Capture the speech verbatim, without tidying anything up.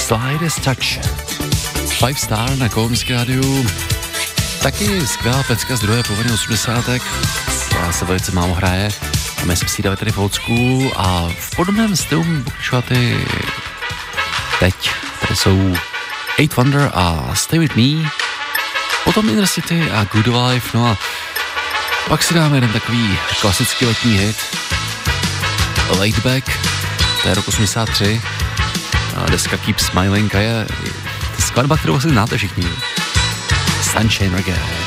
Slightest Touch. Five Star na Kolomském rádiu. Taky skvělá pecka z druhé poloviny osmdesátek, která se velice málo hraje. A my jsme si dali tady v old school a v podobném stylu pokračovat i teď. Tady jsou Eight Wonder a Stay With Me, potom Inner City a Good Life, no a pak si dáme jeden takový klasický letní hit, Laid Back, to je rok osmdesát tři, a deska Keep Smiling a je skladba, kterou asi znáte všichni. Sunshine Reggae.